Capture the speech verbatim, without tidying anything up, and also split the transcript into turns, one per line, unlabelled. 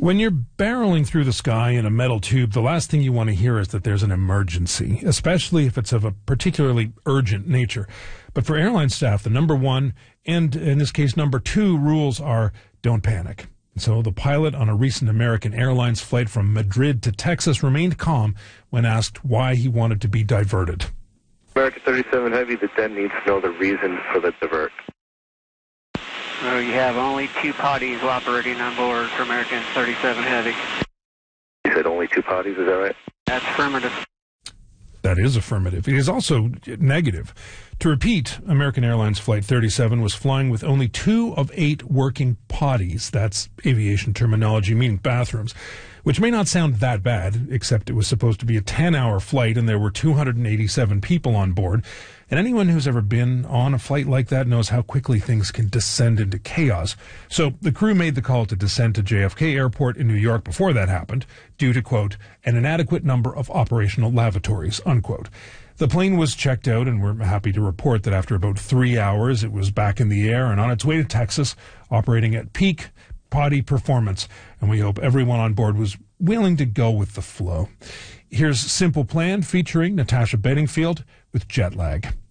When you're barreling through the sky in a metal tube, the last thing you want to hear is that there's an emergency, especially if it's of a particularly urgent nature. But for airline staff, the number one, and in this case number two, rules are don't panic. So the pilot on a recent American Airlines flight from Madrid to Texas remained calm when asked why he wanted to be diverted.
American thirty-seven Heavy, the den needs to know the reason for the divert.
So you have only two potties operating on board for American thirty-seven Heavy.
You said only two potties, is that right?
That's affirmative.
That is affirmative. It is also negative. To repeat, American Airlines Flight thirty-seven was flying with only two of eight working potties. That's aviation terminology, meaning bathrooms, which may not sound that bad, except it was supposed to be a ten-hour flight and there were two hundred eighty-seven people on board. And anyone who's ever been on a flight like that knows how quickly things can descend into chaos. So the crew made the call to descend to J F K Airport in New York before that happened, due to, quote, an inadequate number of operational lavatories, unquote. The plane was checked out, and we're happy to report that after about three hours, it was back in the air and on its way to Texas, operating at peak potty performance. And we hope everyone on board was willing to go with the flow. Here's Simple Plan featuring Natasha Bedingfield with Jet Lag.